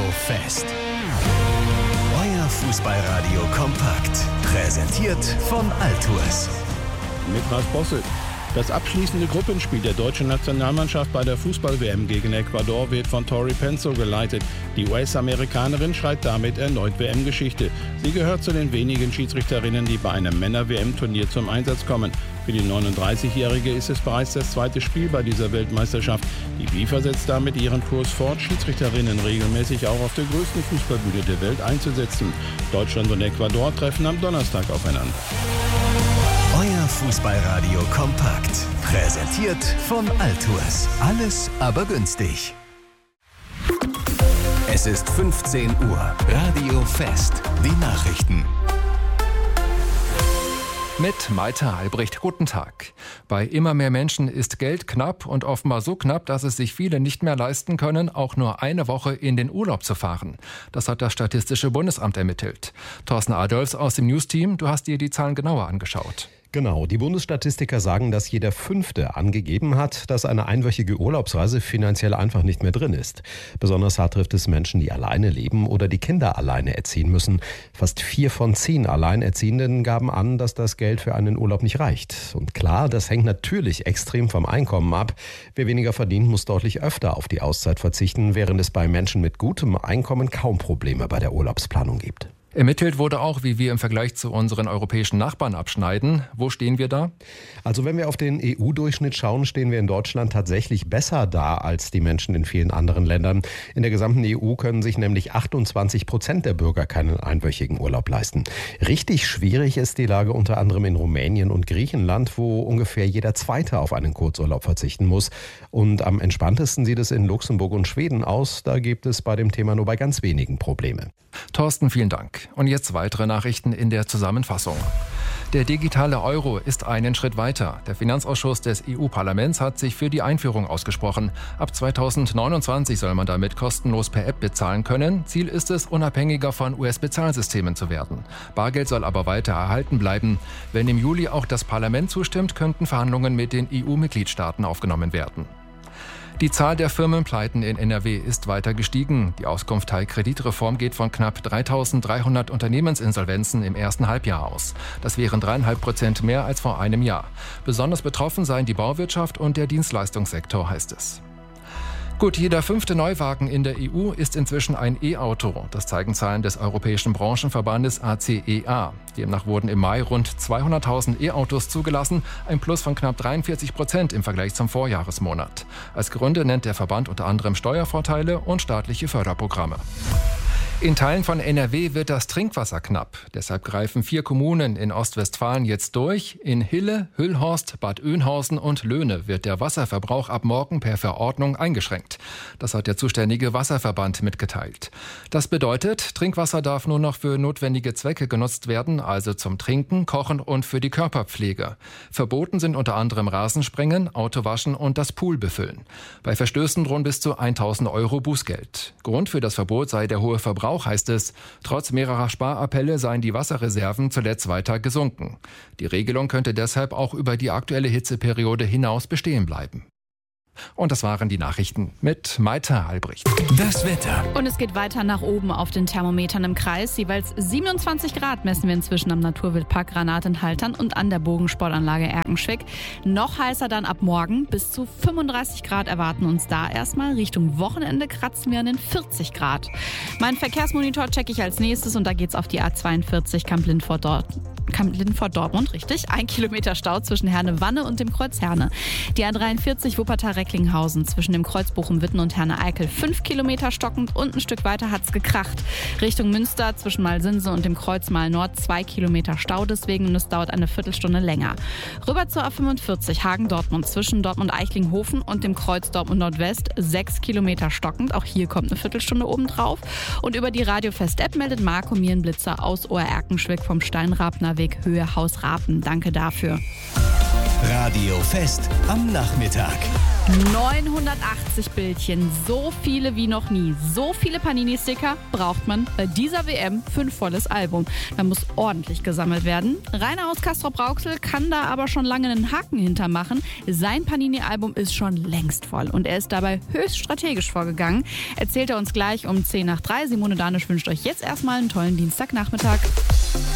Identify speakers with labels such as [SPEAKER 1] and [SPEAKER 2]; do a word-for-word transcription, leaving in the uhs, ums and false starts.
[SPEAKER 1] Fest. Euer Fußballradio kompakt. Präsentiert von Altours.
[SPEAKER 2] Mit Ralf Bosse. Das abschließende Gruppenspiel der deutschen Nationalmannschaft bei der Fußball-W M gegen Ecuador wird von Tori Penso geleitet. Die U S-Amerikanerin schreibt damit erneut W M-Geschichte. Sie gehört zu den wenigen Schiedsrichterinnen, die bei einem Männer-W M-Turnier zum Einsatz kommen. Für die neununddreißigjährige ist es bereits das zweite Spiel bei dieser Weltmeisterschaft. Die FIFA setzt damit ihren Kurs fort, Schiedsrichterinnen regelmäßig auch auf der größten Fußballbühne der Welt einzusetzen. Deutschland und Ecuador treffen am Donnerstag aufeinander.
[SPEAKER 1] Euer Fußballradio kompakt. Präsentiert von Altours. Alles aber günstig. Es ist fünfzehn Uhr. Radio Fest. Die Nachrichten.
[SPEAKER 3] Mit Malte Albrecht, guten Tag. Bei immer mehr Menschen ist Geld knapp und offenbar so knapp, dass es sich viele nicht mehr leisten können, auch nur eine Woche in den Urlaub zu fahren. Das hat das Statistische Bundesamt ermittelt. Thorsten Adolfs aus dem News-Team, du hast dir die Zahlen genauer angeschaut.
[SPEAKER 4] Genau, die Bundesstatistiker sagen, dass jeder Fünfte angegeben hat, dass eine einwöchige Urlaubsreise finanziell einfach nicht mehr drin ist. Besonders hart trifft es Menschen, die alleine leben oder die Kinder alleine erziehen müssen. Fast vier von zehn Alleinerziehenden gaben an, dass das Geld für einen Urlaub nicht reicht. Und klar, das hängt natürlich extrem vom Einkommen ab. Wer weniger verdient, muss deutlich öfter auf die Auszeit verzichten, während es bei Menschen mit gutem Einkommen kaum Probleme bei der Urlaubsplanung gibt.
[SPEAKER 3] Ermittelt wurde auch, wie wir im Vergleich zu unseren europäischen Nachbarn abschneiden. Wo stehen wir da?
[SPEAKER 4] Also wenn wir auf den E U-Durchschnitt schauen, stehen wir in Deutschland tatsächlich besser da als die Menschen in vielen anderen Ländern. In der gesamten E U können sich nämlich achtundzwanzig Prozent der Bürger keinen einwöchigen Urlaub leisten. Richtig schwierig ist die Lage unter anderem in Rumänien und Griechenland, wo ungefähr jeder Zweite auf einen Kurzurlaub verzichten muss. Und am entspanntesten sieht es in Luxemburg und Schweden aus. Da gibt es bei dem Thema nur bei ganz wenigen Probleme.
[SPEAKER 3] Thorsten, vielen Dank. Und jetzt weitere Nachrichten in der Zusammenfassung. Der digitale Euro ist einen Schritt weiter. Der Finanzausschuss des E U-Parlaments hat sich für die Einführung ausgesprochen. Ab zweitausendneunundzwanzig soll man damit kostenlos per App bezahlen können. Ziel ist es, unabhängiger von U S-Bezahlsystemen zu werden. Bargeld soll aber weiter erhalten bleiben. Wenn im Juli auch das Parlament zustimmt, könnten Verhandlungen mit den E U-Mitgliedstaaten aufgenommen werden. Die Zahl der Firmenpleiten in N R W ist weiter gestiegen. Die Auskunft Teil Kreditreform geht von knapp dreitausenddreihundert Unternehmensinsolvenzen im ersten Halbjahr aus. Das wären dreieinhalb Prozent mehr als vor einem Jahr. Besonders betroffen seien die Bauwirtschaft und der Dienstleistungssektor, heißt es. Gut, jeder fünfte Neuwagen in der E U ist inzwischen ein E-Auto. Das zeigen Zahlen des Europäischen Branchenverbandes A C E A. Demnach wurden im Mai rund zweihunderttausend E-Autos zugelassen, ein Plus von knapp dreiundvierzig Prozent im Vergleich zum Vorjahresmonat. Als Gründe nennt der Verband unter anderem Steuervorteile und staatliche Förderprogramme. In Teilen von N R W wird das Trinkwasser knapp. Deshalb greifen vier Kommunen in Ostwestfalen jetzt durch. In Hille, Hüllhorst, Bad Oeynhausen und Löhne wird der Wasserverbrauch ab morgen per Verordnung eingeschränkt. Das hat der zuständige Wasserverband mitgeteilt. Das bedeutet, Trinkwasser darf nur noch für notwendige Zwecke genutzt werden, also zum Trinken, Kochen und für die Körperpflege. Verboten sind unter anderem Rasensprengen, Autowaschen und das Pool befüllen. Bei Verstößen drohen bis zu tausend Euro Bußgeld. Grund für das Verbot sei der hohe Verbrauch. Auch heißt es, trotz mehrerer Sparappelle seien die Wasserreserven zuletzt weiter gesunken. Die Regelung könnte deshalb auch über die aktuelle Hitzeperiode hinaus bestehen bleiben. Und das waren die Nachrichten mit Malte Albrecht.
[SPEAKER 1] Das Wetter.
[SPEAKER 5] Und es geht weiter nach oben auf den Thermometern im Kreis. Jeweils siebenundzwanzig Grad messen wir inzwischen am Naturwildpark Granat in Haltern und an der Bogensportanlage Erkenschwick. Noch heißer dann ab morgen. Bis zu fünfunddreißig Grad erwarten uns da erstmal. Richtung Wochenende kratzen wir an den vierzig Grad. Mein Verkehrsmonitor checke ich als nächstes und da geht's auf die A zweiundvierzig Kamp-Lindfort Kamp-Lindfort-Dortmund, richtig. Ein Kilometer Stau zwischen Herne-Wanne und dem Kreuz Herne. Die A dreiundvierzig Wuppertal-Recklinghausen zwischen dem Kreuz Bochum-Witten und Herne-Eickel. Fünf Kilometer stockend und ein Stück weiter hat's gekracht. Richtung Münster zwischen Malsinse und dem Kreuz Mal-Nord zwei Kilometer Stau deswegen und es dauert eine Viertelstunde länger. Rüber zur A fünfundvierzig Hagen-Dortmund zwischen Dortmund-Eichlinghofen und dem Kreuz Dortmund-Nordwest. Sechs Kilometer stockend. Auch hier kommt eine Viertelstunde obendrauf. Und über die Radiofest-App meldet Marco mir einen Blitzer aus Ohr-Erkenschwick vom Steinrabner Weg Höhe Haus Rapen. Danke dafür.
[SPEAKER 1] Radio Fest am Nachmittag.
[SPEAKER 5] neunhundertachtzig Bildchen, so viele wie noch nie. So viele Panini-Sticker braucht man bei dieser W M für ein volles Album. Da muss ordentlich gesammelt werden. Rainer aus Castrop-Rauxel kann da aber schon lange einen Haken hintermachen. Sein Panini-Album ist schon längst voll und er ist dabei höchst strategisch vorgegangen. Erzählt er uns gleich um zehn nach drei. Simone Danisch wünscht euch jetzt erstmal einen tollen Dienstagnachmittag.